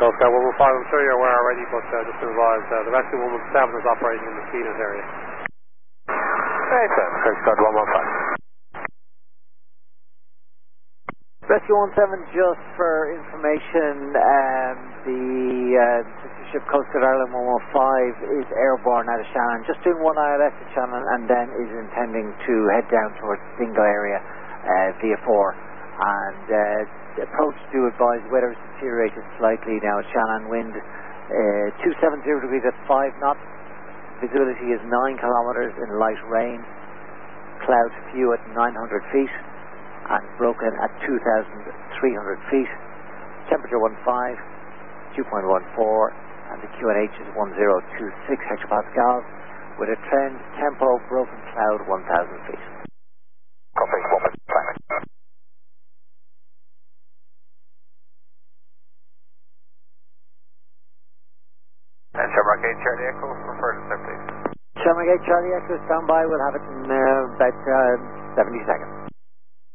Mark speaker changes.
Speaker 1: Coast Guard 115, I'm sure you're aware already, but just to advise, the Rescue 117 is operating in the Keenan area.
Speaker 2: Right, sir. Coast Guard 115.
Speaker 3: Rescue 17, just for information, the sister ship Coast Guard Ireland 115 is airborne out of Shannon, just doing one ILS at Shannon, and then is intending to head down towards Dingle area via 4. And the approach to advise weather has deteriorated slightly now at Shannon. Wind 270 degrees at 5 knots. Visibility is 9 kilometres in light rain. Clouds few at 900 feet. And broken at 2,300 feet. Temperature 15, 2.14, and the QNH is 1026 hectopascals with a trend tempo broken cloud 1,000 feet.
Speaker 2: Copy, 1 minute, climate. And Shamrock 8 Charlie Echo, refer to sir, please.
Speaker 3: Shamrock 8 Charlie Echo, stand by. We'll have it in about 70 seconds.